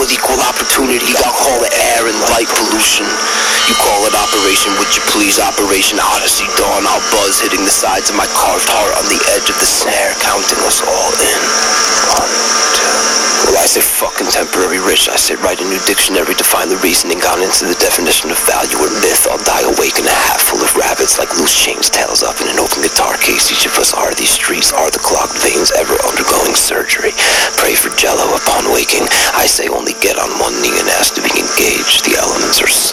with equal opportunity. I'll call it air and light pollution. You call it Operation, would you please? Operation Odyssey Dawn. I'll buzz, hitting the sides of my carved heart on the edge of the snare, counting us all in. 1, 2. Well, I say fucking temporary rich. I say write a new dictionary to find the reasoning, gone into the definition of value or myth. I'll die awake in a hat full of rabbits like loose chains, tails up in an open guitar case. Each of us are these streets, are the clogged veins ever undergoing surgery. Pray for jello upon waking. I say only get on one knee and ask to be engaged. The elements are